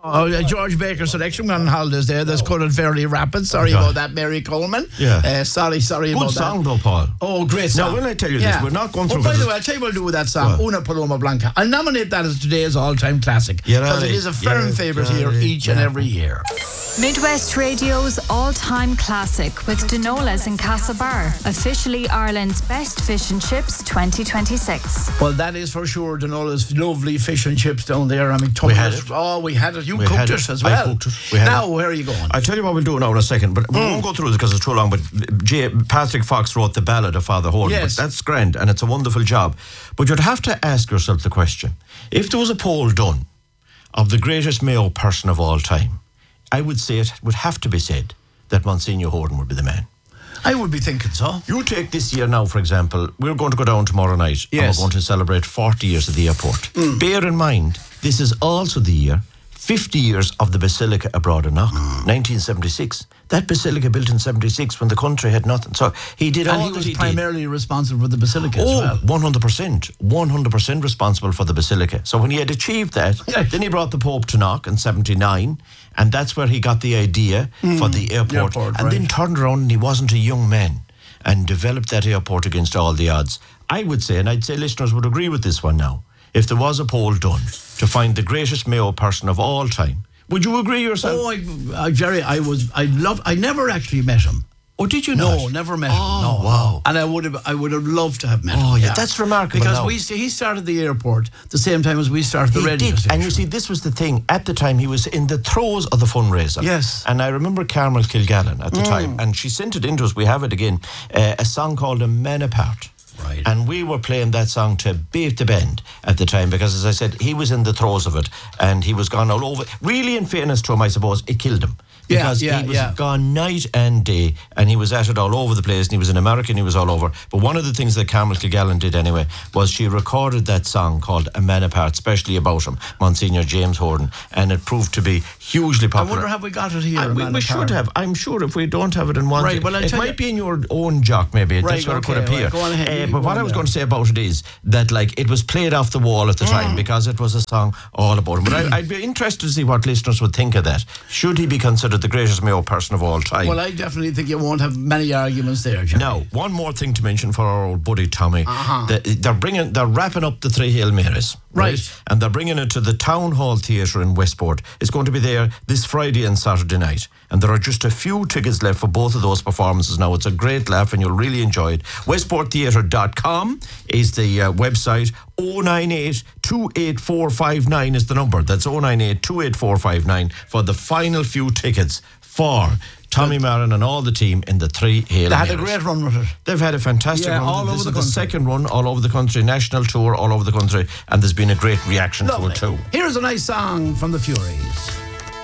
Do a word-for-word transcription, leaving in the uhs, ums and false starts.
Oh, uh, George Baker selection on holidays there. That's cut it fairly rapid. Sorry Okay. about that, Mary Coleman. Yeah. Uh, sorry, sorry Good about song that. though, Paul. Oh, great song. Now, when I tell you this, we're not going through... Oh, by the because way, I'll tell you what I'll do with that song, What? Una Paloma Blanca. I'll nominate that as today's all-time classic. Yeah, Because right. it is a firm Yeah, favourite here right. each and Yeah. every year. Midwest Radio's all-time classic with Denola's in Castlebar, officially Ireland's best fish and chips twenty twenty-six. Well, that is for sure. Denola's lovely fish and chips down there. I mean, We had it. Oh, we had it. You We cooked had it it. as I well. cooked it. We had now, it. where are you going? I'll tell you what we'll do now in a second, but we won't go through this because it's too long. But J- Patrick Fox wrote the ballad of Father Horn. Yes. But that's grand and it's a wonderful job. But you'd have to ask yourself the question, if there was a poll done of the greatest Mayo person of all time, I would say it would have to be said that Monsignor Horton would be the man. I would be thinking so. You take this year now, for example, we're going to go down tomorrow night and Yes. we're going to celebrate forty years of the airport. Bear in mind, this is also the year fifty years of the Basilica abroad in Knock, nineteen seventy-six. That Basilica built in seventy-six when the country had nothing. So he did And all he that was he did. primarily responsible for the Basilica as Oh, well. one hundred percent. one hundred percent responsible for the Basilica. So when he had achieved that, Yeah. then he brought the Pope to Knock in seventy-nine, and that's where he got the idea for the airport. airport, and then right. turned around and he wasn't a young man and developed that airport against all the odds. I would say, and I'd say listeners would agree with this one now, if there was a poll done to find the greatest Mayo person of all time, would you agree yourself? Oh, I, uh, Jerry, I was, I loved, I never actually met him. Oh, did you No, not? never met him. Oh, No, wow. no. And I would have, I would have loved to have met Oh, him. yeah, that's remarkable Because now. we, he started the airport the same time as we started the He radio did. station. And you see, this was the thing. At the time, he was in the throes of the fundraiser. Yes. And I remember Carmel Kilgallen at the time, and she sent it into us. We have it again. Uh, a song called A Man Apart. Right. And we were playing that song to beat the bend at the time because, as I said, he was in the throes of it and he was gone all over. Really, in fairness to him, I suppose, it killed him. Yeah, Because yeah, he was yeah. gone night and day and he was at it all over the place and he was in America and he was all over. But one of the things that Carmel Kilgallen did anyway was she recorded that song called A Man Apart, especially about him, Monsignor James Horton, and it proved to be hugely I popular. wonder have we got it here? I- A we Man we Apart? should have. I'm sure if we don't have it in one, Right, well, I'll it tell might you- be in your own jock, maybe. Right, That's where okay, it could appear. well, go on ahead, Uh, you but go what on I was there. going to say about it is that, like, it was played off the wall at the time Mm. because it was a song all about him. But I, I'd be interested to see what listeners would think of that. Should he be considered the greatest Mayo person of all time? Well, I definitely think you won't have many arguments there, Jerry. Now, one more thing to mention for our old buddy Tommy. Uh-huh. The- they're bringing, they're wrapping up the Three Hail Marys. Right. And they're bringing it to the Town Hall Theatre in Westport. It's going to be there this Friday and Saturday night. And there are just a few tickets left for both of those performances now. It's a great laugh and you'll really enjoy it. westport theatre dot com is the uh, website. oh nine eight, two eight four five nine is the number. That's oh nine eight, two eight four five nine for the final few tickets for Tommy Marin and all the team in the Three Hail They had a Marys. great run with it. They've had a fantastic Yeah, run. all this over is the the country. second run all over the country, national tour all over the country, and there's been a great reaction to Lovely. it too. Here's a nice song from the Furies.